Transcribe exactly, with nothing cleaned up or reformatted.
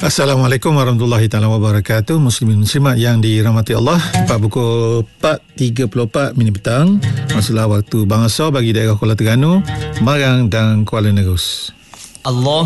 Assalamualaikum warahmatullahi taala wabarakatuh. Muslimin muslimat yang dirahmati Allah. Tepat pukul empat tiga puluh empat minit petang, masalah waktu bangsa bagi daerah Kuala Terengganu, Marang dan Kuala Nerus. Allah